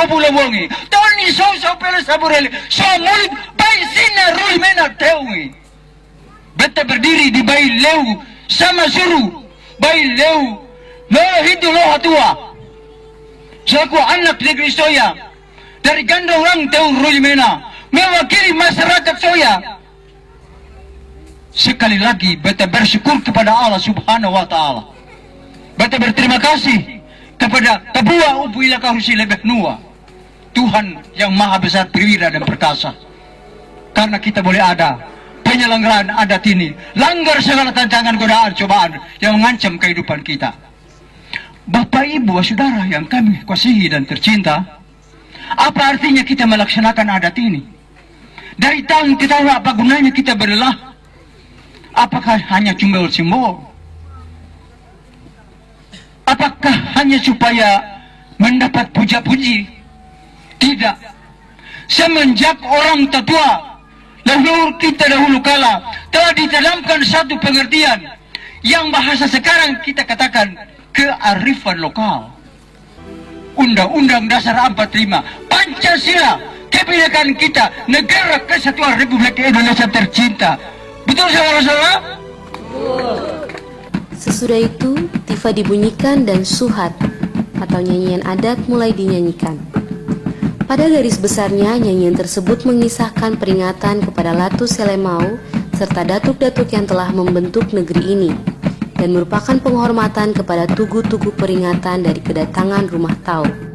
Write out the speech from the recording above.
bula buangi toni so pele sabureli so murid bai sina rui mena teungi beta berdiri di bai leu sama suruh bai leu lo hidu lo hatua selaku anak negeri Soya dari gandong orang teu rui mena mewakili masyarakat Soya. Sekali lagi beta bersyukur kepada Allah Subhanahu wa taala. Beta berterima kasih kepada Tabua Ubu Ila Kahusi Lebeh Nua, Tuhan yang maha besar perwira dan perkasa. Karena kita boleh ada penyelenggaraan adat ini, langgar segala tantangan godaan cobaan yang mengancam kehidupan kita. Bapak Ibu saudara yang kami kasihi dan tercinta, apa artinya kita melaksanakan adat ini? Dari tahun ke tahun apa gunanya kita berlelah? Apakah hanya cuma simbol? Apakah hanya supaya mendapat puja-puji? Tidak. Semenjak orang tetua leluhur kita dahulu kala telah ditanamkan satu pengertian yang bahasa sekarang kita katakan kearifan lokal. Undang-Undang Dasar 45, Pancasila, kebinekaan kita, negara kesatuan Republik Indonesia tercinta. Betul saudara-saudara? Sesudah itu, tifa dibunyikan dan suhat atau nyanyian adat mulai dinyanyikan. Pada garis besarnya, nyanyian tersebut mengisahkan peringatan kepada Latu Selemau serta datuk-datuk yang telah membentuk negeri ini dan merupakan penghormatan kepada tugu-tugu peringatan dari kedatangan rumah Tau.